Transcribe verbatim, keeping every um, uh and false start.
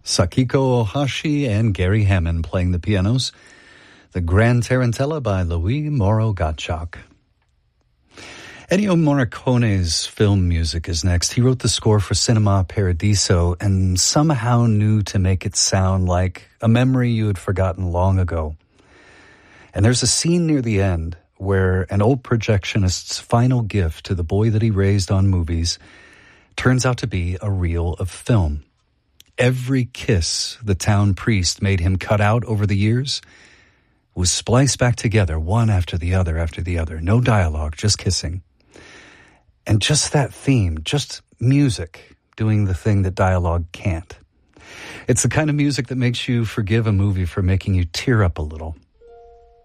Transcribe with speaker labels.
Speaker 1: Sakiko Ohashi and Gary Hammond playing the pianos. The Grand Tarantella by Louis Moro Gottschalk. Ennio Morricone's film music is next. He wrote the score for Cinema Paradiso and somehow knew to make it sound like a memory you had forgotten long ago. And there's a scene near the end where an old projectionist's final gift to the boy that he raised on movies turns out to be a reel of film. Every kiss the town priest made him cut out over the years was spliced back together, one after the other after the other. No dialogue, just kissing. And just that theme, just music doing the thing that dialogue can't. It's the kind of music that makes you forgive a movie for making you tear up a little.